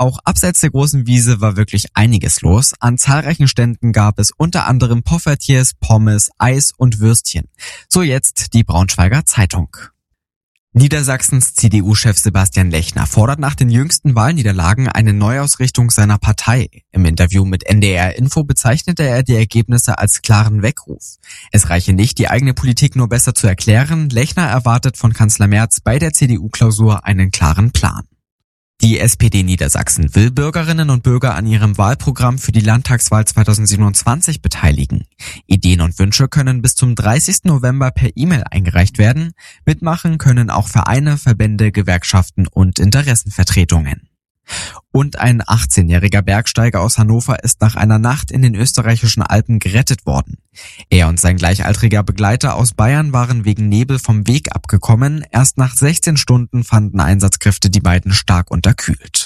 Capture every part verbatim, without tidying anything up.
Auch abseits der großen Wiese war wirklich einiges los. An zahlreichen Ständen gab es unter anderem Poffertjes, Pommes, Eis und Würstchen. So jetzt die Braunschweiger Zeitung. Niedersachsens C D U-Chef Sebastian Lechner fordert nach den jüngsten Wahlniederlagen eine Neuausrichtung seiner Partei. Im Interview mit N D R Info bezeichnete er die Ergebnisse als klaren Weckruf. Es reiche nicht, die eigene Politik nur besser zu erklären. Lechner erwartet von Kanzler Merz bei der C D U-Klausur einen klaren Plan. Die S P D Niedersachsen will Bürgerinnen und Bürger an ihrem Wahlprogramm für die Landtagswahl zweitausendsiebenundzwanzig beteiligen. Ideen und Wünsche können bis zum dreißigsten November per E-Mail eingereicht werden. Mitmachen können auch Vereine, Verbände, Gewerkschaften und Interessenvertretungen. Und ein achtzehnjähriger Bergsteiger aus Hannover ist nach einer Nacht in den österreichischen Alpen gerettet worden. Er und sein gleichaltriger Begleiter aus Bayern waren wegen Nebel vom Weg abgekommen. Erst nach sechzehn Stunden fanden Einsatzkräfte die beiden stark unterkühlt.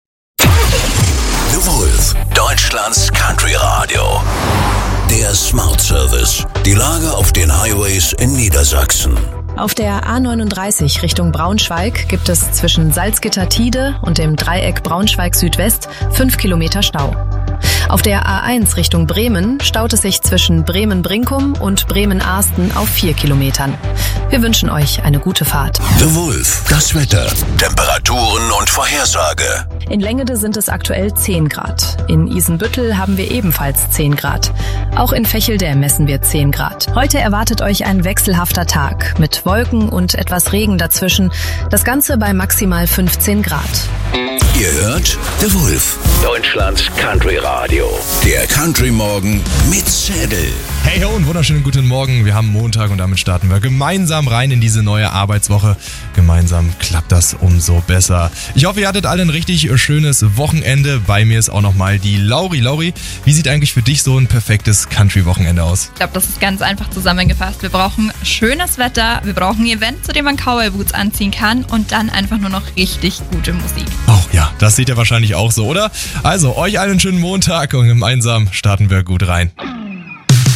The Wolf, Deutschlands Country Radio. Der Smart Service. Die Lage auf den Highways in Niedersachsen. Auf der A neununddreißig Richtung Braunschweig gibt es zwischen Salzgitter-Tiede und dem Dreieck Braunschweig-Südwest fünf Kilometer Stau. Auf der A eins Richtung Bremen staut es sich zwischen Bremen-Brinkum und Bremen-Arsten auf vier Kilometern. Wir wünschen euch eine gute Fahrt. The Wolf, das Wetter, Temperaturen und Vorhersage. In Längede sind es aktuell zehn Grad. In Isenbüttel haben wir ebenfalls zehn Grad. Auch in Vechelde messen wir zehn Grad. Heute erwartet euch ein wechselhafter Tag mit Wolken und etwas Regen dazwischen. Das Ganze bei maximal fünfzehn Grad. Ihr hört The Wolf, Deutschlands Country Radio. Der Country Morgen mit Zedel. Hey ho und wunderschönen guten Morgen. Wir haben Montag und damit starten wir gemeinsam rein in diese neue Arbeitswoche. Gemeinsam klappt das umso besser. Ich hoffe, ihr hattet alle ein richtig schönes Wochenende. Bei mir ist auch nochmal die Lauri. Lauri, wie sieht eigentlich für dich so ein perfektes Country-Wochenende aus? Ich glaube, das ist ganz einfach zusammengefasst. Wir brauchen schönes Wetter, wir brauchen ein Event, zu dem man Cowboy-Boots anziehen kann und dann einfach nur noch richtig gute Musik. Oh ja, das seht ihr wahrscheinlich auch so, oder? Also, euch allen einen schönen Montag und gemeinsam starten wir gut rein.